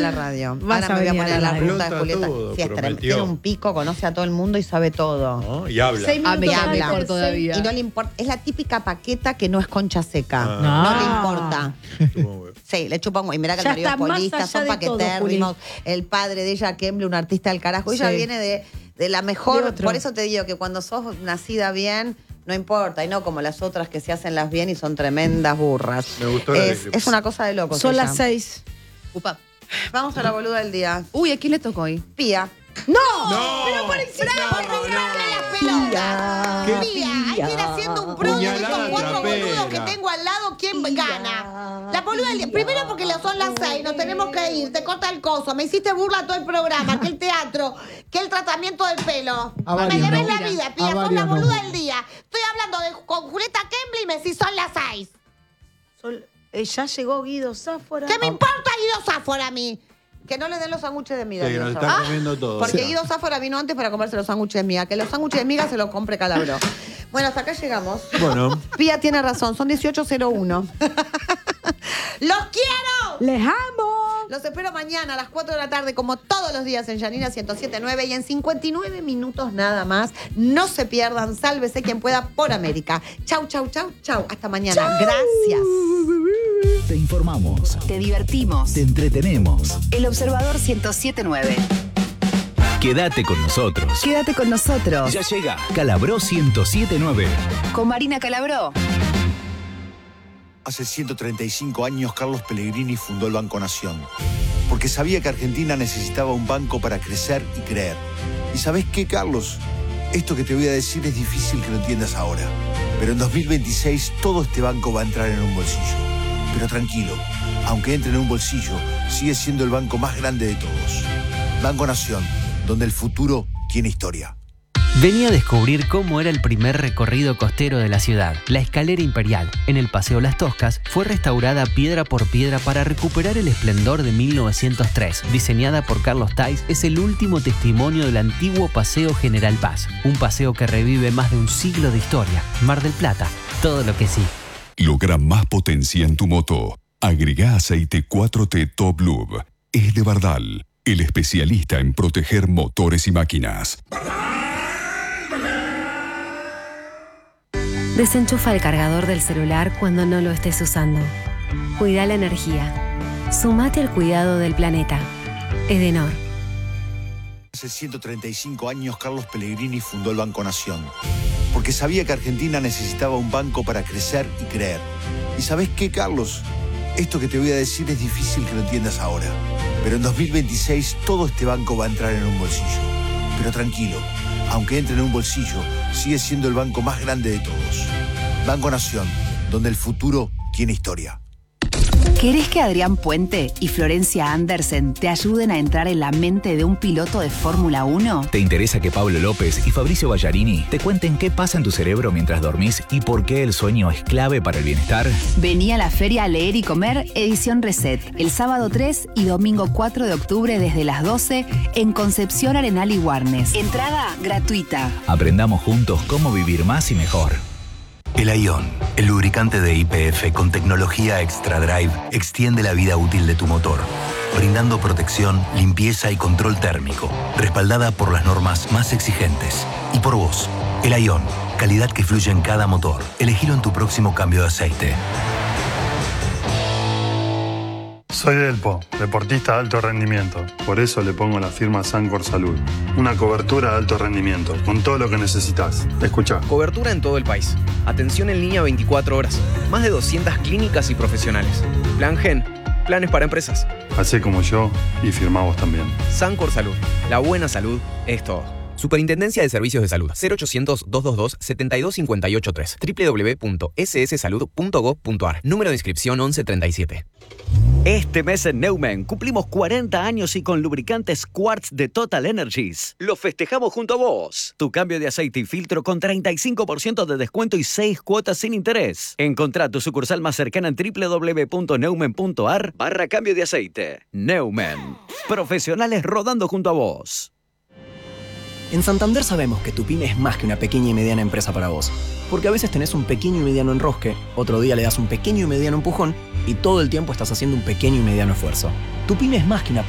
la radio. Vas Ahora a me voy a venir poner a la la ruta de radio. Julieta. Todo, Sí, prometió. tiene un pico, conoce a todo el mundo y sabe todo. ¿No? Y habla. 6 minutos me antes, habla. seis- todavía. Y no le importa. Es la típica paqueta que no es concha seca. Ah. No No. le importa. Sí, le chupa un huevo. Y mira que el Ya marido es está más polista, allá son de todo, paquetérrimos. El padre de ella, Kemble, un artista del carajo. Ella Sí. viene de la De mejor. otro. Por eso te digo que cuando sos nacida bien, no importa. Y no como las otras que se hacen las bien y son tremendas burras. Me gustó la Es, descripción. es una cosa de locos. Son ella. las 6. Upa. Vamos a la boluda del día. Uy, ¿a quién le tocó hoy? Pía. ¡No! No, ¡Pero por encima! las pelotas. Qué Pía, hay que ir haciendo un pro de Puñalada estos 4 trapera. boludos que tengo al lado. ¿Quién gana? La boluda del día. Primero porque son las 6, nos tenemos que ir. Te corta el coso. Me hiciste burla todo el programa, que el teatro, que el tratamiento del pelo. A Me varios debes no. la vida, Pía. A Sos la varios no. boluda del día. Estoy hablando con Julieta Kemble y me decís son las 6. Ya llegó Guido Sáfora. ¿Qué me importa Guido Sáfora a mí? Que no le den los sándwiches de miga. Sí, que Guido nos Sáfora. están comiendo todo. Porque Sí. Guido Sáfora vino antes para comerse los sándwiches de miga. Que los sándwiches de miga se los compre Calabro. Bueno, hasta acá llegamos. Bueno, Pía tiene razón, son 18:01. ¡Los quiero! ¡Les amo! Los espero mañana a las 4 de la tarde, como todos los días en Yanina 107.9 y en 59 minutos nada más. No se pierdan, sálvese quien pueda por América. Chau, chau, chau, chau. Hasta mañana. Gracias. Te informamos, Te divertimos. te entretenemos. El Observador 107.9. Quédate con nosotros. Quédate con nosotros. Ya llega Calabró 107.9. Con Marina Calabró. Hace 135 años Carlos Pellegrini fundó el Banco Nación, porque sabía que Argentina necesitaba un banco para crecer y creer. ¿Y sabés qué, Carlos? Esto que te voy a decir es difícil que lo entiendas ahora, pero en 2026 todo este banco va a entrar en un bolsillo. Pero tranquilo, aunque entre en un bolsillo, sigue siendo el banco más grande de todos. Banco Nación, donde el futuro tiene historia. Venía a descubrir cómo era el primer recorrido costero de la ciudad. La escalera imperial, en el Paseo Las Toscas, fue restaurada piedra por piedra para recuperar el esplendor de 1903. Diseñada por Carlos Tais, es el último testimonio del antiguo Paseo General Paz. Un paseo que revive más de un siglo de historia. Mar del Plata, todo lo que sí. Logra más potencia en tu moto. Agrega aceite 4T Top Lube. Es de Bardal, el especialista en proteger motores y máquinas. Desenchufa el cargador del celular cuando no lo estés usando. Cuida la energía. Sumate al cuidado del planeta. Edenor. Hace 135 años Carlos Pellegrini fundó el Banco Nación, porque sabía que Argentina necesitaba un banco para crecer y creer. ¿Y sabés qué, Carlos? Esto que te voy a decir es difícil que lo entiendas ahora, pero en 2026 todo este banco va a entrar en un bolsillo. Pero tranquilo, aunque entre en un bolsillo, sigue siendo el banco más grande de todos. Banco Nación, donde el futuro tiene historia. ¿Querés que Adrián Puente y Florencia Andersen te ayuden a entrar en la mente de un piloto de Fórmula 1? ¿Te interesa que Pablo López y Fabricio Ballarini te cuenten qué pasa en tu cerebro mientras dormís y por qué el sueño es clave para el bienestar? Vení a la Feria Leer y Comer, edición Reset, el sábado 3 y domingo 4 de octubre desde las 12 en Concepción Arenal y Warnes. Entrada gratuita. Aprendamos juntos cómo vivir más y mejor. El Ion, el lubricante de YPF con tecnología Extra Drive, extiende la vida útil de tu motor, brindando protección, limpieza y control térmico, respaldada por las normas más exigentes. Y por vos, el Ion, calidad que fluye en cada motor. Elegilo en tu próximo cambio de aceite. Soy Delpo, deportista de alto rendimiento. Por eso le pongo la firma Sancor Salud. Una cobertura de alto rendimiento, con todo lo que necesitas. Escucha. Cobertura en todo el país. Atención en línea 24 horas. Más de 200 clínicas y profesionales. Plan Gen. Planes para empresas. Hacé como yo y firmá vos también. Sancor Salud. La buena salud es todo. Superintendencia de Servicios de Salud. 0800-222-72583. www.sssalud.gov.ar. Número de inscripción 1137. Este mes en Neumann cumplimos 40 años y con lubricantes Quartz de Total Energies. Lo festejamos junto a vos. Tu cambio de aceite y filtro con 35% de descuento y 6 cuotas sin interés. Encontrá tu sucursal más cercana en www.neumann.ar/cambio de aceite. Neumann. Profesionales rodando junto a vos. En Santander sabemos que tu pyme es más que una pequeña y mediana empresa para vos. Porque a veces tenés un pequeño y mediano enrosque, otro día le das un pequeño y mediano empujón y todo el tiempo estás haciendo un pequeño y mediano esfuerzo. Tu pyme es más que una